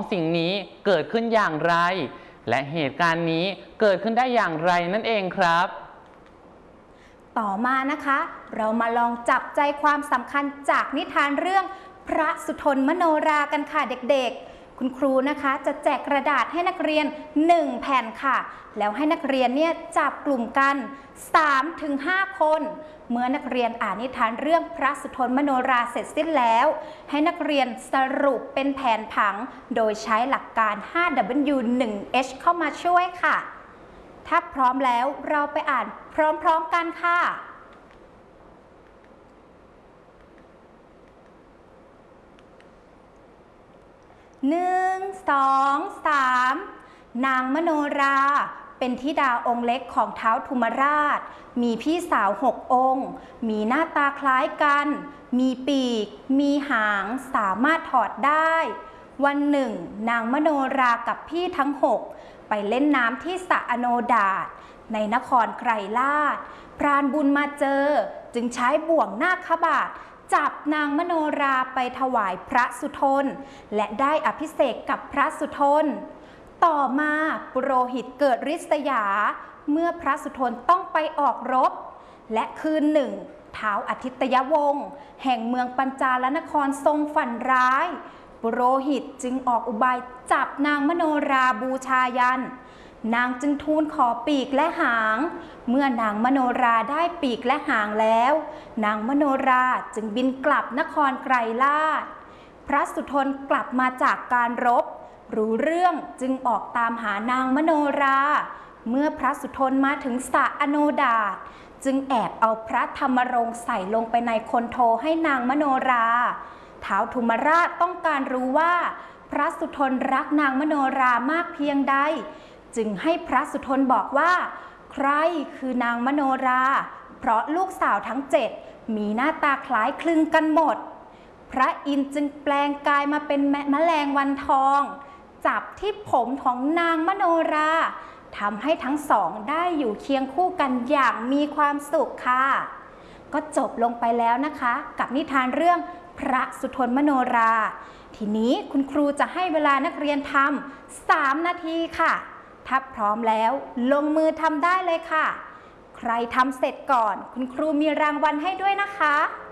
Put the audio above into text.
สิ่งนี้เกิดขึ้นอย่างไรและเหตุการณ์นี้เกิดขึ้นได้อย่างไรนั่นเองครับต่อมานะคะเรามาลองจับใจความสำคัญจากนิทานเรื่องพระสุทนมโนรากันค่ะเด็กๆคุณครูนะคะจะแจกกระดาษให้นักเรียน1แผ่นค่ะแล้วให้นักเรียนเนี่ยจับกลุ่มกัน 3-5 คนเมื่อนักเรียนอ่านนิทานเรื่องพระสุทนมโนราเสร็จสิ้นแล้วให้นักเรียนสรุปเป็นแผนผังโดยใช้หลักการ 5W1H เข้ามาช่วยค่ะถ้าพร้อมแล้วเราไปอ่านพร้อมๆกันค่ะ1 2 3 นางมโนราเป็นธิดาองค์เล็กของท้าวธุมราชมีพี่สาว6 องค์มีหน้าตาคล้ายกันมีปีกมีหางสามารถถอดได้วันหนึ่งนางมโนรากับพี่ทั้ง6ไปเล่นน้ำที่สระอโนดาตในนครไกรลาศพรานบุญมาเจอจึงใช้บ่วงนาคบาทจับนางมโนราไปถวายพระสุทนและได้อภิเษกกับพระสุทนต่อมาปุโรหิตเกิดริษยาเมื่อพระสุทนต้องไปออกรบและคืนหนึ่งท้าวอทิตยวงศ์แห่งเมืองปัญจาลนครทรงฝันร้ายปุโรหิตจึงออกอุบายจับนางมโนราบูชายันนางจึงทูลขอปีกและหางเมื่อนางมโนราได้ปีกและหางแล้วนางมโนราจึงบินกลับนครไกรลาศพระสุทนกลับมาจากการรบรู้เรื่องจึงออกตามหานางมโนราเมื่อพระสุทนมาถึงสระอโนดาตจึงแอบเอาพระธรรมรงค์ใส่ลงไปในคนโทให้นางมโนราท้าวธุมราชต้องการรู้ว่าพระสุทนรักนางมโนรามากเพียงใดจึงให้พระสุทนบอกว่าใครคือนางมโนราเพราะลูกสาวทั้ง7มีหน้าตาคล้ายคลึงกันหมดพระอินทร์จึงแปลงกายมาเป็นแมลงวันทองจับที่ผมของนางมโนราทำให้ทั้งสองได้อยู่เคียงคู่กันอย่างมีความสุขค่ะก็จบลงไปแล้วนะคะกับนิทานเรื่องพระสุทนมโนราทีนี้คุณครูจะให้เวลานักเรียนทำ3 นาทีค่ะถ้าพร้อมแล้วลงมือทำได้เลยค่ะใครทำเสร็จก่อนคุณครูมีรางวัลให้ด้วยนะคะ